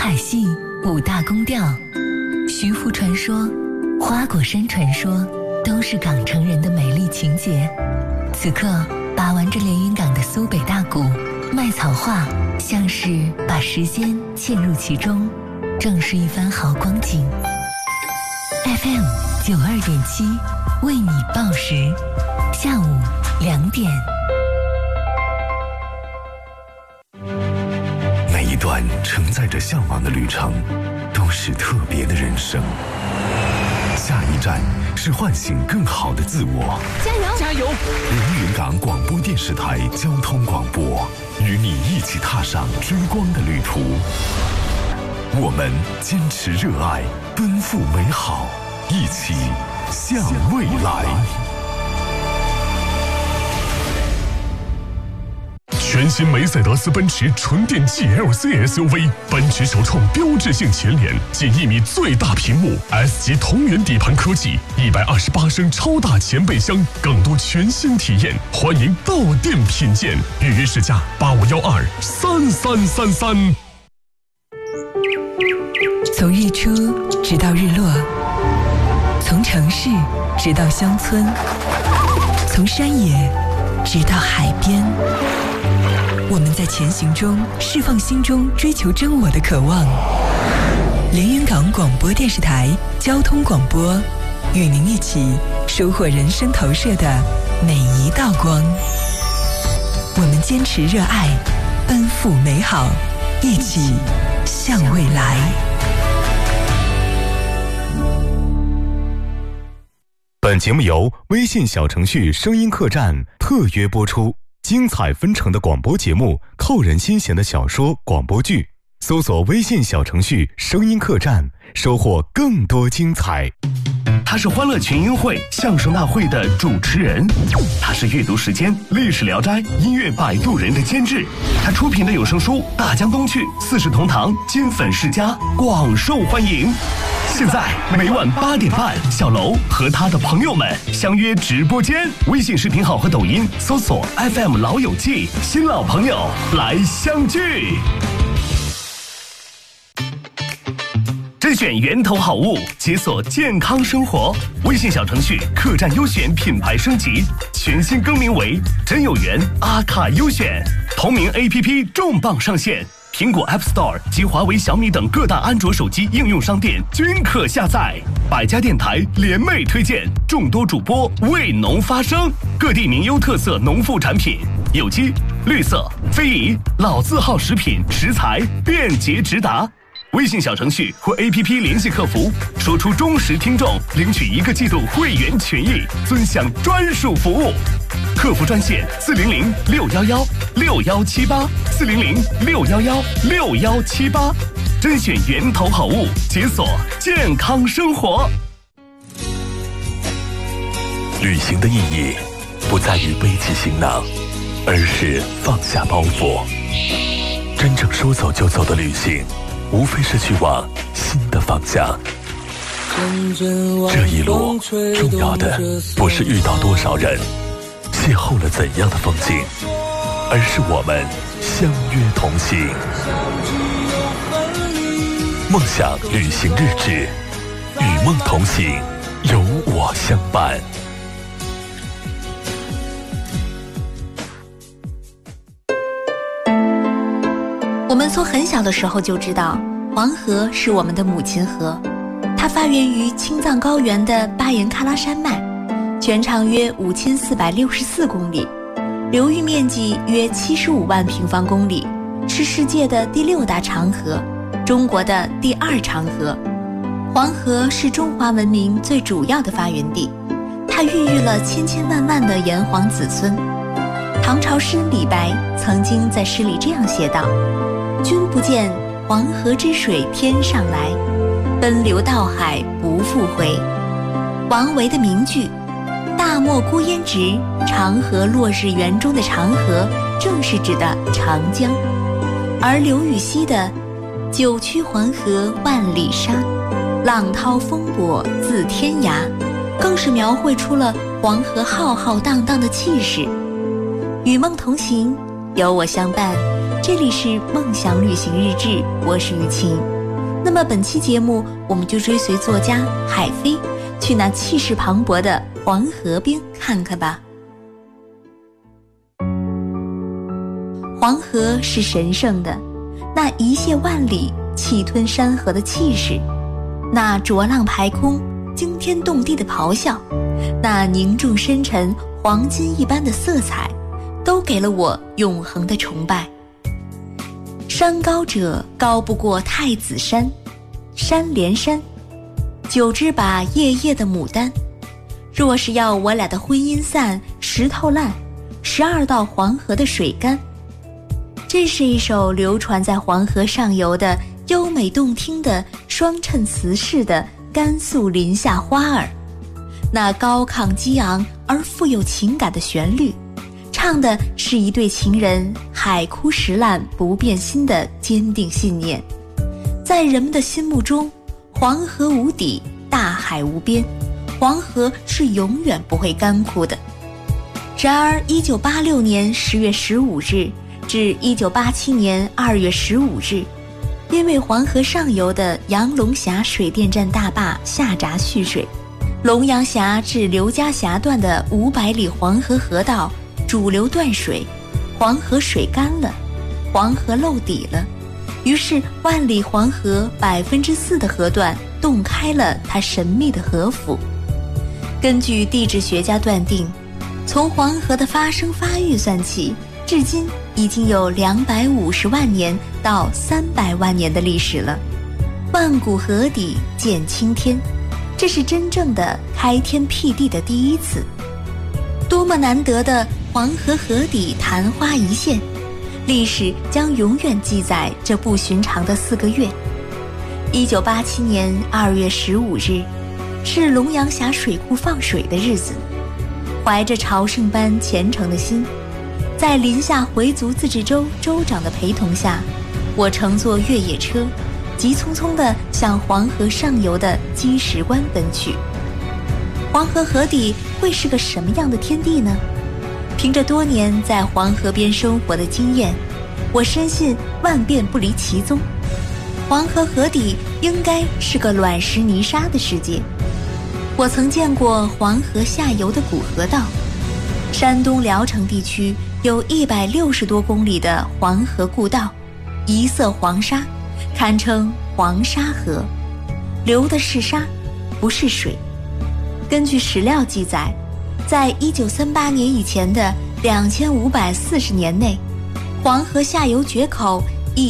海戏五大宫调，徐福传说、花果山传说都是港城人的美丽情节。此刻把玩着连云港的苏北大鼓，麦草话像是把时间嵌入其中，正是一番好光景。FM 92.7为你报时，下午2点。 每一段承载着向往的旅程，都是特别的人生。下一站是唤醒更好的自我。 加油！ 加油！ 连云港广播电视台交通广播，与你一起踏上追光的旅途。我们坚持热爱，奔赴美好，一起向未来。 全新梅赛德斯奔驰纯电 GLC SUV， 奔驰首创标志性前脸，近1米最大屏幕 ，S 级同源底盘科技，128升超大前备箱，更多全新体验，欢迎到店品鉴，预约试驾85123333。 从日出直到日落，从城市直到乡村，从山野直到海边。我们在前行中释放心中追求真我的渴望。连云港广播电视台交通广播，与您一起收获人生投射的每一道光。我们坚持热爱，奔赴美好，一起向未来。 本节目由微信小程序声音客栈特约播出。精彩纷呈的广播节目，扣人心弦的小说、广播剧，搜索微信小程序声音客栈，收获更多精彩。 他是欢乐群英会相声大会的主持人，他是阅读时间历史聊斋音乐摆渡人的监制，他出品的有声书《大江东去》四世同堂金粉世家广受欢迎。现在每晚8点半，小楼和他的朋友们相约直播间，微信视频号和抖音搜索 FM 老友记，新老朋友来相聚。甄选源头好物，解锁健康生活。微信小程序客栈优选品牌升级，全新更名为真有缘阿卡优选。同名 APP 重磅上线，苹果 App Store 及华为、小米等各大安卓手机应用商店均可下载。百家电台联袂推荐，众多主播为农发声，各地名优特色农副产品，有机、绿色、非遗、老字号食品食材便捷直达。微信小程序或 APP 联系客服，说出忠实听众，领取1个季度会员权益，尊享专属服务。客服专线400-611-6178，400-611-6178，甄选源头好物，解锁健康生活。 旅行的意义不在于背起行囊，而是放下包袱。真正说走就走的旅行，无非是去往新的方向。这一路重要的不是遇到多少人，邂逅了怎样的风景，而是我们相约同行。梦想旅行日志，与梦同行，有我相伴。 我们从很小的时候就知道，黄河是我们的母亲河，它发源于青藏高原的巴颜喀拉山脉，全长约5464公里，流域面积约75万平方公里，是世界的第6大长河，中国的第2长河。黄河是中华文明最主要的发源地，它孕育了千千万万的炎黄子孙。唐朝诗人李白曾经在诗里这样写道：君不见黄河之水天上来，奔流到海不复回。王维的名句大漠孤烟直，长河落日圆中的长河正是指的长江，而刘禹锡的九曲黄河万里沙，浪涛风簸自天涯，更是描绘出了黄河浩浩荡荡的气势。与梦同行，有我相伴， 这里是梦想旅行日志，我是雨晴。那么本期节目，我们就追随作家海飞，去那气势磅礴的黄河边看看吧。黄河是神圣的，那一泻万里、气吞山河的气势，那浊浪排空、惊天动地的咆哮，那凝重深沉、黄金一般的色彩，都给了我永恒的崇拜。山高者高不过太子山，山连山，9只把夜夜的牡丹。若是要我俩的婚姻散，石头烂，12道黄河的水干。这是一首流传在黄河上游的优美动听的双衬词式的甘肃临夏花儿。那高亢激昂而富有情感的旋律，唱的是一对情人海枯石烂不变心的坚定信念。在人们的心目中，黄河无底，大海无边，黄河是永远不会干枯的。然而1986年10月15日至1987年2月15日，因为黄河上游的阳龙峡水电站大坝下闸蓄水，龙阳峡至刘家峡段的500里黄河河道主流断水，黄河水干了，黄河漏底了。于是万里黄河4%的河段洞开了它神秘的河府。根据地质学家断定，从黄河的发生发育算起，至今已经有250万年到300万年的历史了。万古河底见青天，这是真正的开天辟地的第一次。多么难得的黄河河底昙花一现，历史将永远记载这不寻常的4个月。1987年2月15日是龙阳峡水库放水的日子，怀着朝圣般虔诚的心，在临夏回族自治州州长的陪同下，我乘坐越野车急匆匆地向黄河上游的积石关奔去。黄河河底会是个什么样的天地呢？凭着多年在黄河边生活的经验，我深信万变不离其宗。黄河河底应该是个卵石泥沙的世界。我曾见过黄河下游的古河道，山东聊城地区有160多公里的黄河故道，一色黄沙，堪称黄沙河，流的是沙，不是水。根据史料记载，在1938年以前的2540年内，黄河下游决口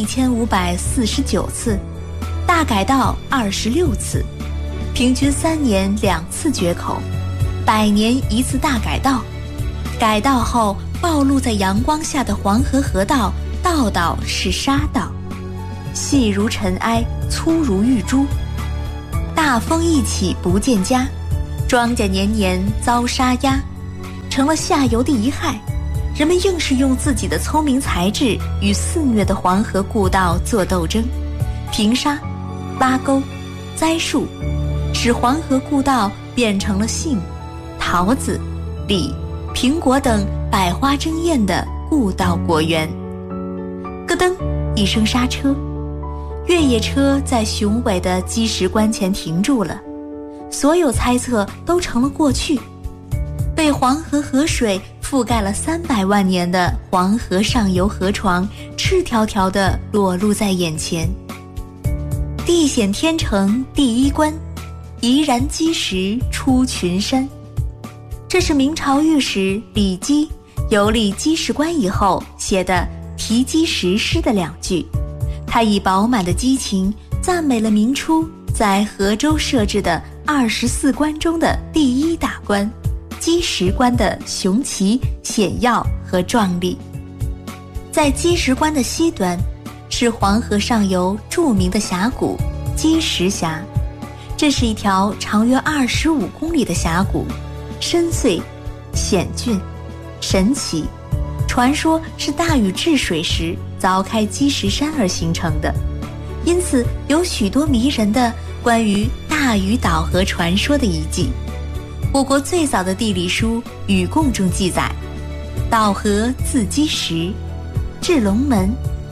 1549次，大改道26次，平均3年2次决口，100年1次大改道。改道后暴露在阳光下的黄河河道，道道是沙道，细如尘埃，粗如玉珠。大风一起不见家，庄稼年年遭沙压，成了下游的遗害。人们硬是用自己的聪明才智与肆虐的黄河故道做斗争，平沙、挖沟、栽树，使黄河故道变成了杏、桃子、李、苹果等百花争艳的故道果园。咯噔一声刹车，越野车在雄伟的积石关前停住了，所有猜测都成了过去。被黄河河水覆盖了300万年的黄河上游河床，赤条条地裸露在眼前。地显天成第一关，怡然积石出群山。这是明朝御史李基游历积石关以后写的题积石诗的2句。他以饱满的激情赞美了明初在河州设置的24关中的第1大关积石关的雄奇、险要和壮丽。在积石关的西端，是黄河上游著名的峡谷积石峡。这是一条长约25公里的峡谷，深邃、险峻、神奇。传说是大禹治水时凿开积石山而形成的，因此有许多迷人的关于大禹岛河传说的遗迹。我国最早的地理书《禹贡》中记载，岛河自积石，至龙门，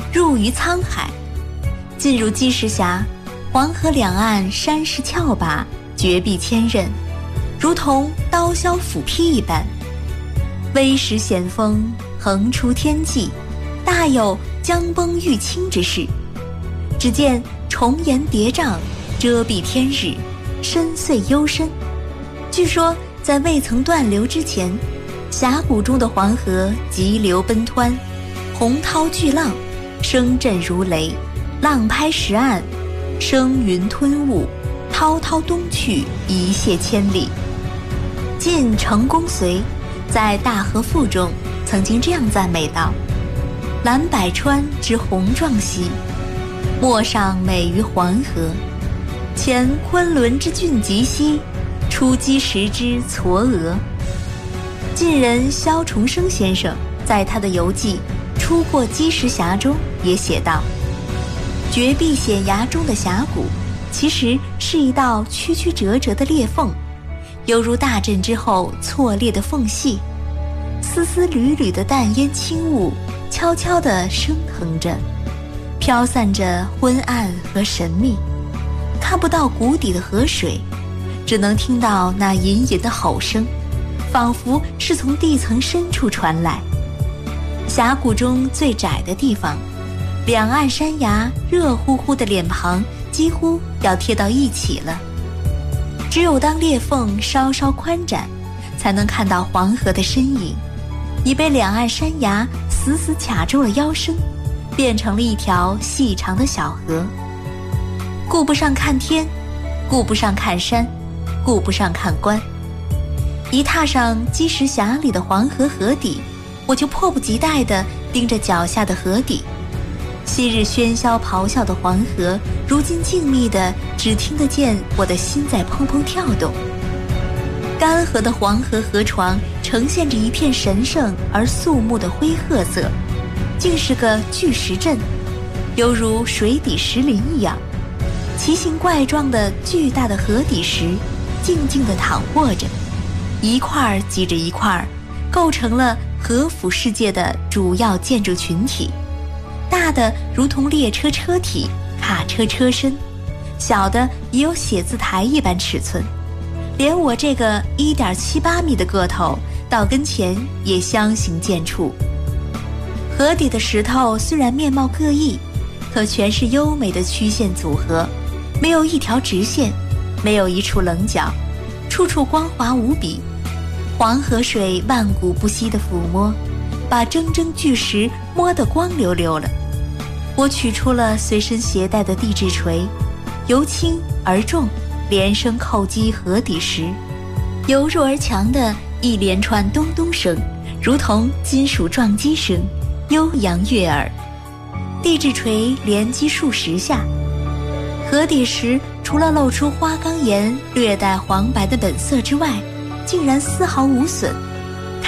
入于沧海。进入积石峡，黄河两岸山势峭拔，绝壁千仞，如同刀削斧劈一般。危石险峰，横出天际，大有将崩欲倾之势。只见重岩叠嶂，遮蔽天日，深邃幽深。据说在未曾断流之前，峡谷中的黄河急流奔湍，洪涛巨浪，声震如雷，浪拍石岸，生云吞雾，滔滔东去，一泻千里。晋成公遂在《大河赋》中曾经这样赞美道：览百川之洪壮兮，莫上美于黄河；前昆仑之峻极兮，出积石之嵯峨。晋人萧崇生先生在他的游记《出过积石峡》中也写道：绝壁险崖中的峡谷，其实是一道曲曲折折的裂缝，犹如大震之后错裂的缝隙，丝丝缕缕的淡烟轻雾悄悄地升腾着，飘散着昏暗和神秘，看不到谷底的河水，只能听到那隐隐的吼声，仿佛是从地层深处传来。峡谷中最窄的地方，两岸山崖热乎乎的脸庞几乎要贴到一起了。只有当裂缝稍稍宽展，才能看到黄河的身影，已被两岸山崖死死卡住了腰身，变成了一条细长的小河。顾不上看天，顾不上看山，顾不上看官，一踏上积石峡里的黄河河底，我就迫不及待地盯着脚下的河底。昔日喧嚣咆哮的黄河，如今静谧的只听得见我的心在砰砰跳动。干涸的黄河河床呈现着一片神圣而肃穆的灰褐色，竟是个巨石阵，犹如水底石林一样。奇形怪状的巨大的河底石静静地躺卧着，一块挤着一块，构成了河府世界的主要建筑群体。大的如同列车车体、卡车车身，小的也有写字台一般尺寸，连我这个1.78米的个头到跟前也相形见绌。河底的石头虽然面貌各异，可全是优美的曲线组合，没有一条直线，没有一处棱角，处处光滑无比。黄河水万古不息的抚摸，把铮铮巨石摸得光溜溜了。我取出了随身携带的地质锤，由轻而重，连声叩击河底石，由弱而强的一连串咚咚声，如同金属撞击声，悠扬悦耳。地质锤连击数十下，河底石除了露出花岗岩略带黄白的本色之外，竟然丝毫无损。